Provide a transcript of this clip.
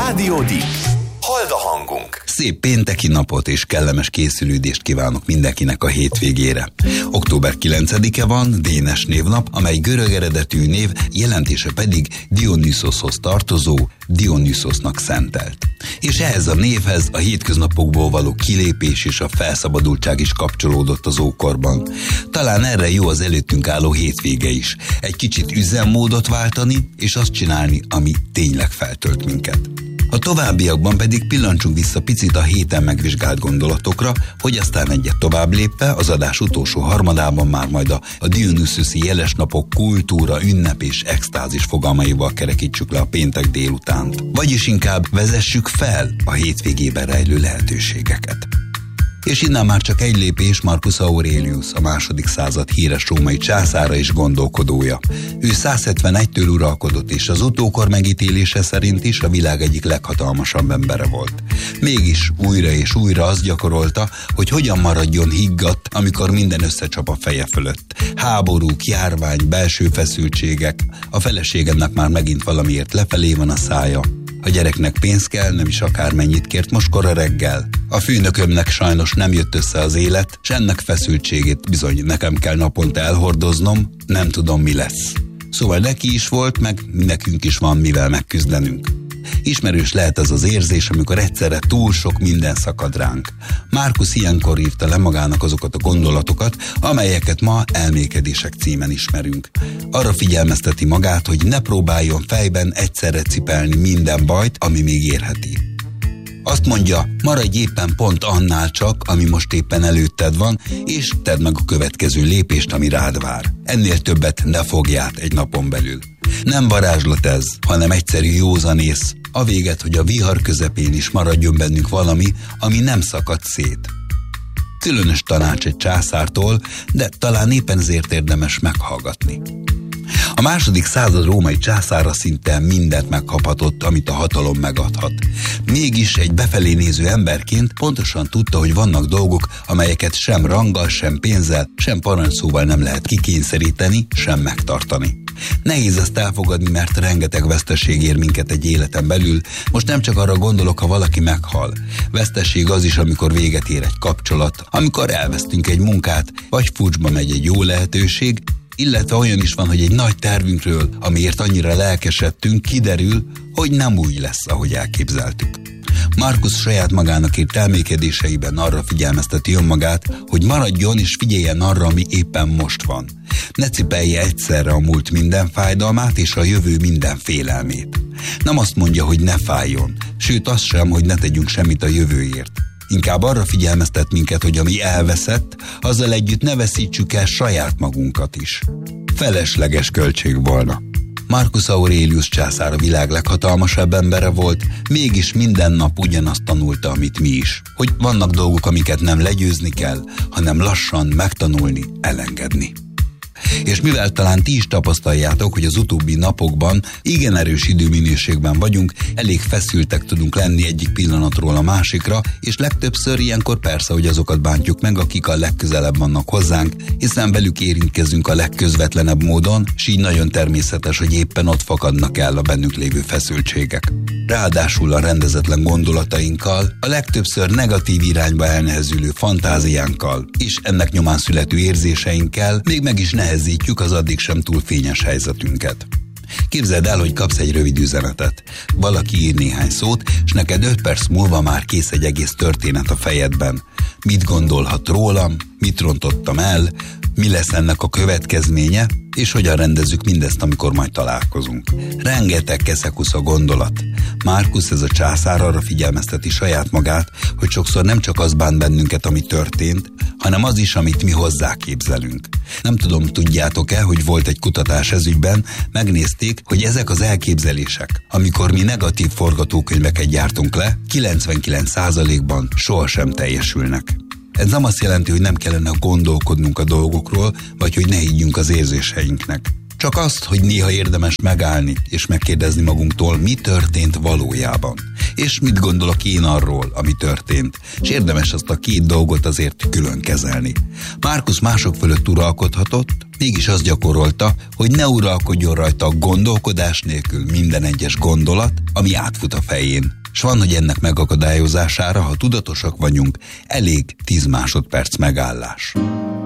Rádió D. Hold a hangunk. Szép pénteki napot és kellemes készülődést kívánok mindenkinek a hétvégére. Október 9-e van, Dénes névnap, amely görög eredetű név, jelentése pedig Dionyszoshoz tartozó, Dionyszosnak szentelt. És ehhez a névhez a hétköznapokból való kilépés és a felszabadultság is kapcsolódott az ókorban. Talán erre jó az előttünk álló hétvége is. Egy kicsit üzemmódot váltani, és azt csinálni, ami tényleg feltölt minket. A továbbiakban pedig pillancsunk vissza picit a héten megvizsgált gondolatokra, hogy aztán egyet tovább lépve az adás utolsó harmadában már majd a Dionüszoszi jelesnapok kultúra, ünnep és extázis fogalmaival kerekítsük le a péntek délutánt. Vagyis inkább vezessük fel a hétvégében rejlő lehetőségeket. És innen már csak egy lépés Marcus Aurelius, a második század híres római császára és gondolkodója. Ő 171-től uralkodott, és az utókor megítélése szerint is a világ egyik leghatalmasabb embere volt. Mégis újra és újra azt gyakorolta, hogy hogyan maradjon higgadt, amikor minden összecsap a feje fölött. Háborúk, járvány, belső feszültségek, a feleségemnek már megint valamiért lefelé van a szája. A gyereknek pénz kell, nem is akármennyit kért most kora reggel. A főnökömnek sajnos nem jött össze az élet, s ennek feszültségét bizony nekem kell naponta elhordoznom, nem tudom mi lesz. Szóval neki is volt, meg nekünk is van mivel megküzdenünk. Ismerős lehet ez az érzés, amikor egyszerre túl sok minden szakad ránk. Marcus ilyenkor írta le magának azokat a gondolatokat, amelyeket ma elmélkedések címen ismerünk. Arra figyelmezteti magát, hogy ne próbáljon fejben egyszerre cipelni minden bajt, ami még érheti. Azt mondja, maradj éppen pont annál csak, ami most éppen előtted van, és tedd meg a következő lépést, ami rád vár. Ennél többet ne fogj át egy napon belül. Nem varázslat ez, hanem egyszerű józanész. A véget, hogy a vihar közepén is maradjon bennünk valami, ami nem szakad szét. Különös tanács egy császártól, de talán éppen ezért érdemes meghallgatni. A második század római császára szinte mindent megkaphatott, amit a hatalom megadhat. Mégis egy befelé néző emberként pontosan tudta, hogy vannak dolgok, amelyeket sem ranggal, sem pénzzel, sem parancsszóval nem lehet kikényszeríteni, sem megtartani. Nehéz ezt elfogadni, mert rengeteg veszteség ér minket egy életen belül. Most nem csak arra gondolok, ha valaki meghal. Veszteség az is, amikor véget ér egy kapcsolat, amikor elvesztünk egy munkát, vagy fucsba megy egy jó lehetőség, illetve olyan is van, hogy egy nagy tervünkről, amiért annyira lelkesedtünk, kiderül, hogy nem úgy lesz, ahogy elképzeltük. Marcus saját magának írt elmékedéseiben arra figyelmezteti önmagát, hogy maradjon és figyeljen arra, ami éppen most van. Ne cipelje egyszerre a múlt minden fájdalmát és a jövő minden félelmét. Nem azt mondja, hogy ne fájjon, sőt azt sem, hogy ne tegyünk semmit a jövőért. Inkább arra figyelmeztet minket, hogy ami elveszett, azzal együtt ne veszítsük el saját magunkat is. Felesleges költség volna. Marcus Aurelius császár a világ leghatalmasabb embere volt, mégis minden nap ugyanazt tanulta, amit mi is. Hogy vannak dolgok, amiket nem legyőzni kell, hanem lassan megtanulni, elengedni. És mivel talán ti is tapasztaljátok, hogy az utóbbi napokban igen erős időminőségben vagyunk, elég feszültek tudunk lenni egyik pillanatról a másikra, és legtöbbször ilyenkor persze, hogy azokat bántjuk meg, akik a legközelebb vannak hozzánk, hiszen velük érintkezünk a legközvetlenebb módon, s így nagyon természetes, hogy éppen ott fakadnak el a bennük lévő feszültségek. Ráadásul a rendezetlen gondolatainkkal, a legtöbbször negatív irányba elnehezülő fantáziánkkal, és ennek nyomán születő érzéseinkkel még meg is nehezítjük az addig sem túl fényes helyzetünket. Képzeld el, hogy kapsz egy rövid üzenetet. Valaki ír néhány szót, és neked 5 perc múlva már kész egy egész történet a fejedben. Mit gondolhat rólam, mit rontottam el, mi lesz ennek a következménye, és hogyan rendezzük mindezt, amikor majd találkozunk. Rengeteg keszekusz a gondolat. Marcus, ez a császár, arra figyelmezteti saját magát, hogy sokszor nem csak az bánt bennünket, ami történt, hanem az is, amit mi hozzáképzelünk. Nem tudom, tudjátok-e, hogy volt egy kutatás ez ügyben, megnézték, hogy ezek az elképzelések, amikor mi negatív forgatókönyveket gyártunk le, 99%-ban sohasem teljesülnek. Ez nem azt jelenti, hogy nem kellene gondolkodnunk a dolgokról, vagy hogy ne higgyünk az érzéseinknek. Csak azt, hogy néha érdemes megállni és megkérdezni magunktól, mi történt valójában. és mit gondolok én arról, ami történt, és érdemes azt a két dolgot azért külön kezelni. Márkusz mások fölött uralkodhatott, mégis azt gyakorolta, hogy ne uralkodjon rajta a gondolkodás nélkül minden egyes gondolat, ami átfut a fején. S van, hogy ennek megakadályozására, ha tudatosak vagyunk, elég 10 másodperc megállás.